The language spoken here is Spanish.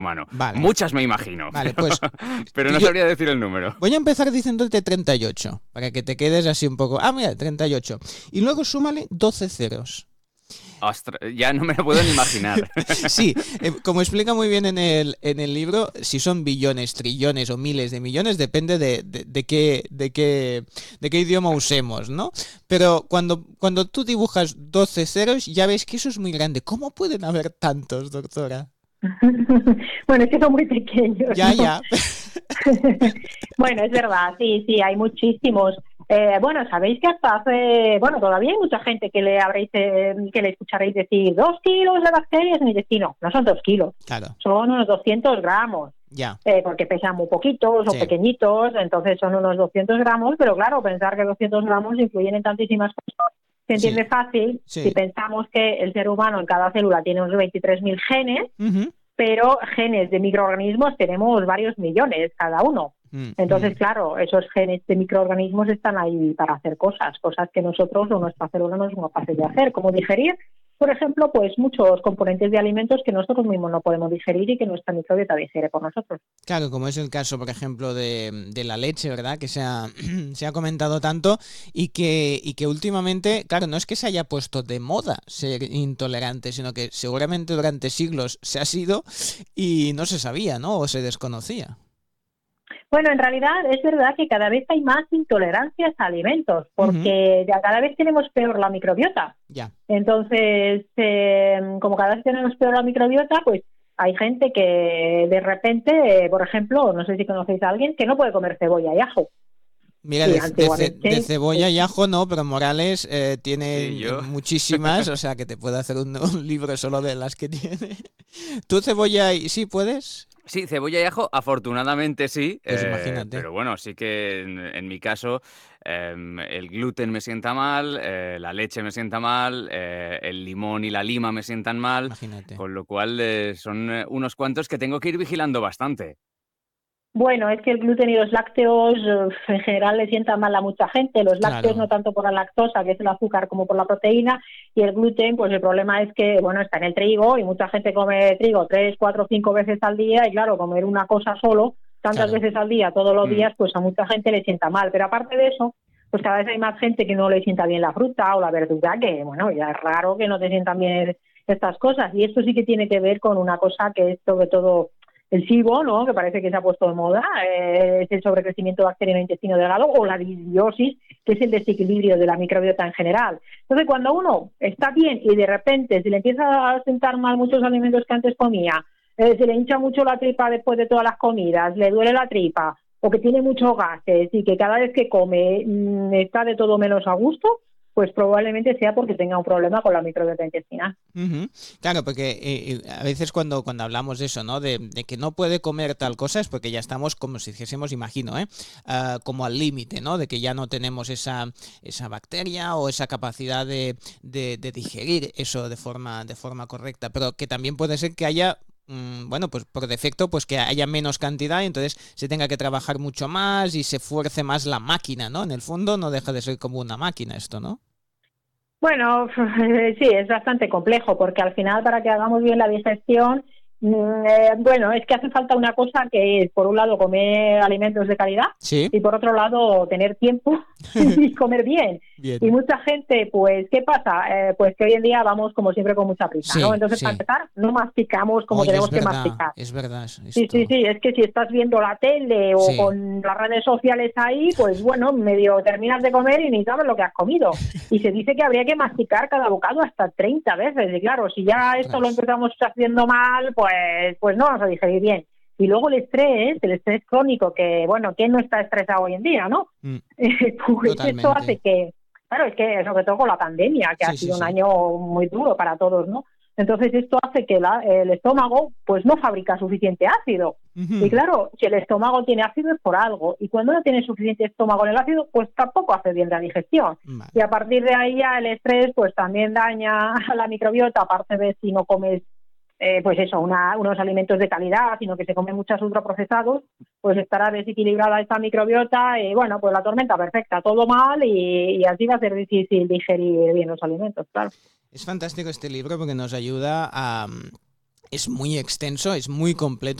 Bueno, Vale. muchas me imagino, Vale, pues pero no sabría decir el número. voy a empezar diciéndote 38, para que te quedes así un poco. Ah, mira, 38. Y luego súmale 12 ceros. Ostras, ya no me lo puedo ni imaginar. Sí, como explica muy bien en el libro, si son billones, trillones o miles de millones, depende de qué idioma usemos, ¿no? Pero cuando tú dibujas 12 ceros, ya ves que eso es muy grande. ¿Cómo pueden haber tantos, doctora? Bueno, es que son muy pequeños, Ya, ¿no? ya. Bueno, es verdad, sí, sí, hay muchísimos. Bueno, sabéis que hasta hace, bueno, todavía hay mucha gente que que le escucharéis decir 2 kilos de bacterias en el intestino. No son 2 kilos, Claro, son unos 200 gramos, ya. porque pesan muy poquitos o Sí. pequeñitos, entonces son unos 200 gramos, pero claro, pensar que 200 gramos influyen en tantísimas cosas se entiende Sí, fácil sí. si pensamos que el ser humano en cada célula tiene unos 23.000 genes, Ujú. pero genes de microorganismos tenemos varios millones cada uno. Entonces, claro, esos genes de microorganismos están ahí para hacer cosas que nosotros o nuestra célula no somos capaces de hacer, como digerir, por ejemplo, pues muchos componentes de alimentos que nosotros mismos no podemos digerir y que nuestra microbiota digiere por nosotros. Claro, como es el caso, por ejemplo, de la leche, ¿verdad? Que se ha comentado tanto y que últimamente, claro, no es que se haya puesto de moda ser intolerante, sino que seguramente durante siglos se ha sido y no se sabía, ¿no? O se desconocía. Bueno, en realidad es verdad que cada vez hay más intolerancias a alimentos, Ujú. porque ya cada vez tenemos peor la microbiota. Ya. Entonces, como cada vez tenemos peor la microbiota, pues hay gente que de repente, por ejemplo, no sé si conocéis a alguien que no puede comer cebolla y ajo. Mira, Y de antiguamente, cebolla y ajo no, pero Morales Sí, tiene yo. muchísimas, o sea que te puede hacer un libro solo de las que tiene. ¿Tú cebolla y sí puedes? Sí, cebolla y ajo, afortunadamente sí, Pues imagínate. pero bueno, sí que en mi caso el gluten me sienta mal, la leche me sienta mal, el limón y la lima me sientan mal, Imagínate. con lo cual son unos cuantos que tengo que ir vigilando bastante. bueno, es que el gluten y los lácteos en general le sientan mal a mucha gente. Los lácteos Claro, no tanto por la lactosa, que es el azúcar, como por la proteína. Y el gluten, pues el problema es que, bueno, está en el trigo y mucha gente come trigo 3, 4, 5 veces al día. Y claro, comer una cosa solo, tantas claro. veces al día, todos los Mm. días, pues a mucha gente le sienta mal. Pero aparte de eso, pues cada vez hay más gente que no le sienta bien la fruta o la verdura, que, bueno, ya es raro que no te sientan bien estas cosas. Y esto sí que tiene que ver con una cosa que es sobre todo el SIBO, ¿no? Que parece que se ha puesto de moda, es el sobrecrecimiento bacteriano en el intestino delgado, o la disbiosis, que es el desequilibrio de la microbiota en general. Entonces, cuando uno está bien y de repente se le empieza a sentar mal muchos alimentos que antes comía, se le hincha mucho la tripa después de todas las comidas, le duele la tripa, o que tiene muchos gases y que cada vez que come está de todo menos a gusto, pues probablemente sea porque tenga un problema con la microbiota intestinal. Ujú. Claro, porque a veces cuando hablamos de eso, ¿no? De que no puede comer tal cosa es porque ya estamos, como si dijésemos, imagino, como al límite, ¿no? De que ya no tenemos esa bacteria o esa capacidad de digerir eso de forma correcta. Pero que también puede ser que haya, bueno, pues por defecto, pues que haya menos cantidad y entonces se tenga que trabajar mucho más y se fuerce más la máquina, ¿no? En el fondo no deja de ser como una máquina esto, ¿no? Bueno, sí, es bastante complejo porque al final para que hagamos bien la digestión, bueno, es que hace falta una cosa que es, por un lado, comer alimentos de calidad Sí. y por otro lado, tener tiempo y comer bien. Y Bien. mucha gente, pues, ¿qué pasa? Pues que hoy en día vamos como siempre con mucha prisa, ¿no? Sí, Entonces, para sí. empezar, no masticamos como Oye, tenemos que masticar. es verdad Sí, sí, esto. sí, es que si estás viendo la tele o Sí, con las redes sociales ahí, pues bueno, medio terminas de comer y ni sabes lo que has comido. Y se dice que habría que masticar cada bocado hasta 30 veces. Y claro, si ya esto lo ostras. empezamos haciendo mal, pues no vamos a digerir bien. Y luego el estrés crónico, que bueno, ¿quién no está estresado hoy en día, no? Mm, Pues esto hace totalmente. que, claro, es que sobre todo con la pandemia, que ha Sí, sí, sido un sí. año muy duro para todos, ¿no? Entonces esto hace que el estómago pues no fabrica suficiente ácido. Y Ujú. claro, si el estómago tiene ácido es por algo. Y cuando no tiene suficiente estómago en el ácido, pues tampoco hace bien la digestión. Y Vale. a partir de ahí ya el estrés pues también daña a la microbiota, aparte de si no comes pues eso, unos alimentos de calidad, sino que se comen muchos ultraprocesados, pues estará desequilibrada esta microbiota y bueno, pues la tormenta perfecta, todo mal y así va a ser difícil digerir bien los alimentos, claro. Es fantástico este libro porque nos ayuda a es muy extenso, es muy completo.